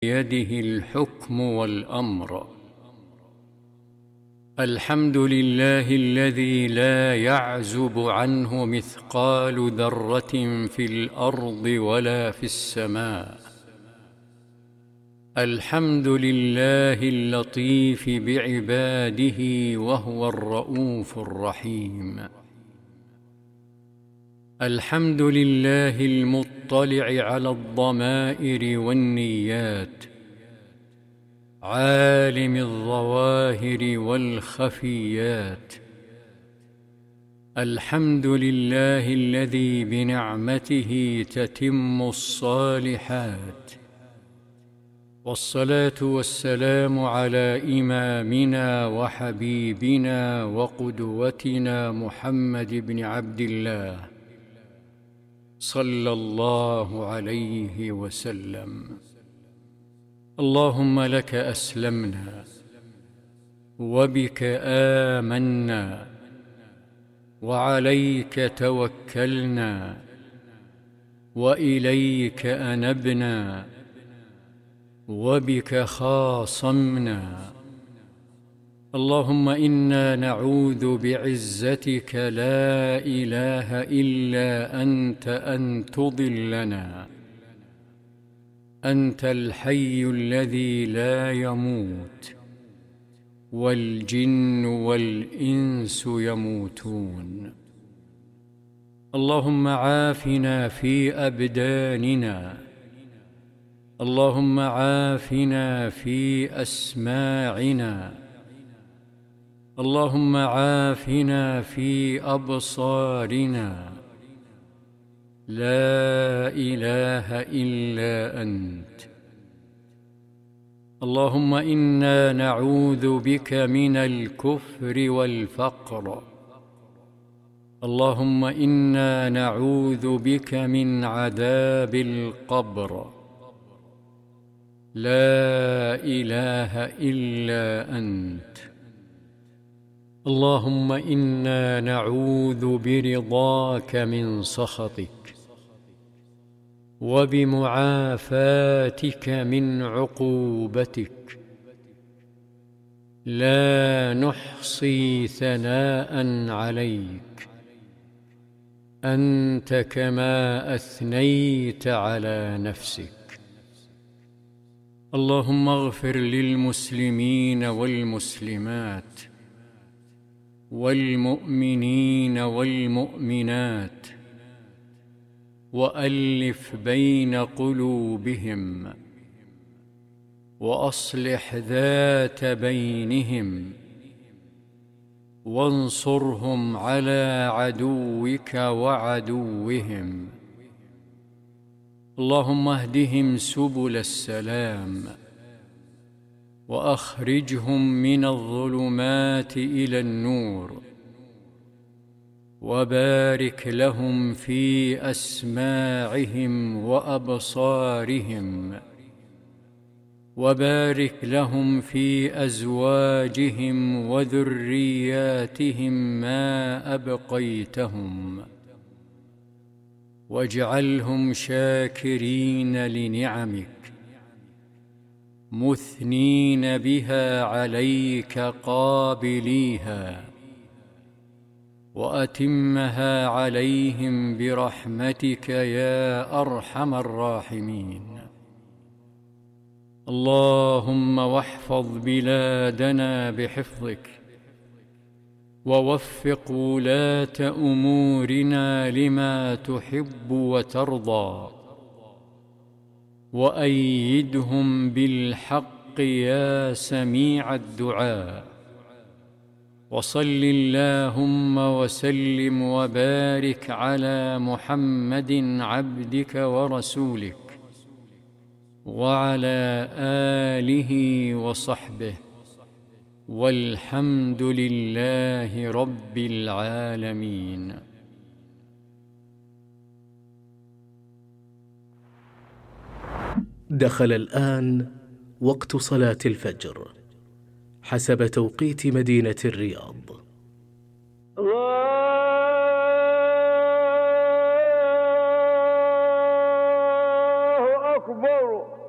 بيده الحكم والأمر. الحمد لله الذي لا يعزب عنه مثقال ذرة في الأرض ولا في السماء. الحمد لله اللطيف بعباده وهو الرؤوف الرحيم. الحمد لله المطلع على الضمائر والنيات، عالم الظواهر والخفيات. الحمد لله الذي بنعمته تتم الصالحات، والصلاة والسلام على إمامنا وحبيبنا وقدوتنا محمد بن عبد الله صلى الله عليه وسلم. اللهم لك أسلمنا، وبك آمنا، وعليك توكلنا، وإليك أنبنا، وبك خاصمنا. اللهم إنا نعوذ بعزتك لا إله إلا أنت أن تضلنا. أنت الحي الذي لا يموت، والجن والإنس يموتون. اللهم عافنا في أبداننا، اللهم عافنا في أسماعنا، اللهم عافنا في أبصارنا. لا إله إلا أنت. اللهم إنا نعوذ بك من الكفر والفقر. اللهم إنا نعوذ بك من عذاب القبر. لا إله إلا أنت. اللهم إنا نعوذ برضاك من سخطك، وبمعافاتك من عقوبتك. لا نحصي ثناء عليك، أنت كما أثنيت على نفسك. اللهم اغفر للمسلمين والمسلمات، والمؤمنين والمؤمنات، وألف بين قلوبهم، وأصلح ذات بينهم، وانصرهم على عدوك وعدوهم. اللهم اهدهم سبل السلام، وأخرجهم من الظلمات إلى النور، وبارك لهم في أسماعهم وأبصارهم، وبارك لهم في أزواجهم وذرياتهم ما أبقيتهم، واجعلهم شاكرين لنعمك، مثنين بها عليك قابليها، وأتمها عليهم برحمتك يا أرحم الراحمين. اللهم واحفظ بلادنا بحفظك، ووفق ولاة أمورنا لما تحب وترضى، وأيدهم بالحق يا سميع الدعاء. وصل اللهم وسلم وبارك على محمد عبدك ورسولك، وعلى آله وصحبه، والحمد لله رب العالمين. دخل الآن وقت صلاة الفجر حسب توقيت مدينة الرياض. الله أكبر.